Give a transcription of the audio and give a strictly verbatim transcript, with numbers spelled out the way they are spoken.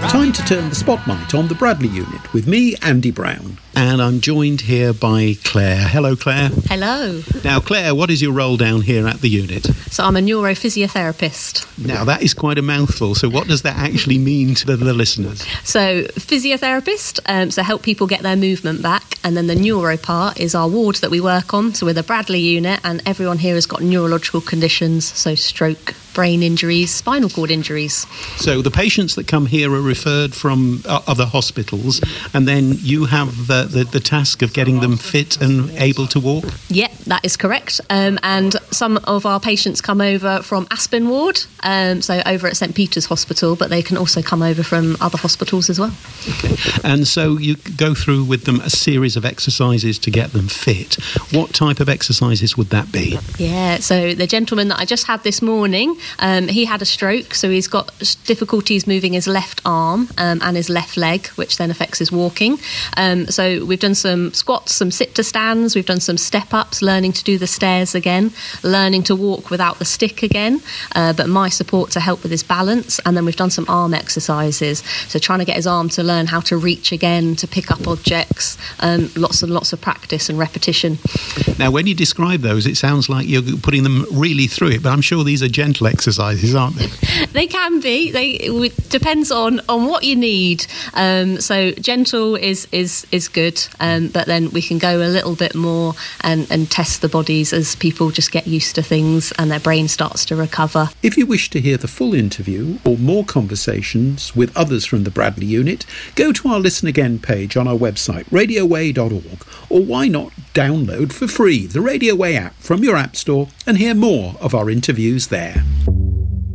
Time to turn the spotlight on the Bradley unit with me, Andy Brown. And I'm joined here by Claire. Hello, Claire. Hello. Now, Claire, what is your role down here at the unit? So I'm a neurophysiotherapist. Now, that is quite a mouthful. So what does that actually mean to the, the listeners? So physiotherapist, um, so help people get their movement back. And then the neuro part is our ward that we work on. So we're the Bradley unit, and everyone here has got neurological conditions, so stroke, brain injuries, spinal cord injuries. So the patients that come here are referred from uh, other hospitals, and then you have the, the, the task of getting them fit and able to walk? Yeah, that is correct. Um, and some of our patients come over from Aspen Ward, um, so over at St Peter's Hospital, but they can also come over from other hospitals as well. Okay. And so you go through with them a series of exercises to get them fit. What type of exercises would that be? Yeah, so the gentleman that I just had this morning, Um, he had a stroke, so he's got difficulties moving his left arm um, and his left leg, which then affects his walking. Um, so we've done some squats, some sit-to-stands, we've done some step-ups, learning to do the stairs again, learning to walk without the stick again, uh, but my support to help with his balance, and then we've done some arm exercises, so trying to get his arm to learn how to reach again, to pick up objects, um, lots and lots of practice and repetition. Now, when you describe those, it sounds like you're putting them really through it, but I'm sure these are gentle exercises. exercises, aren't they? They can be. They it depends on, on what you need. Um, so gentle is is is good, um, but then we can go a little bit more and, and test the bodies as people just get used to things and their brain starts to recover. If you wish to hear the full interview or more conversations with others from the Bradley unit, go to our Listen Again page on our website, radio way dot org, or why not download for free the Radio Way app from your app store and hear more of our interviews there.